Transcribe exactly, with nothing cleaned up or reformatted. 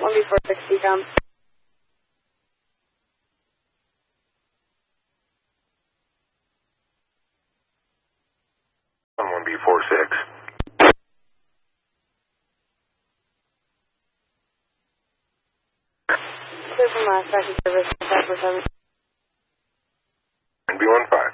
one B four six D com. On one B four six. Clear from last second service, five four seven. one B one five.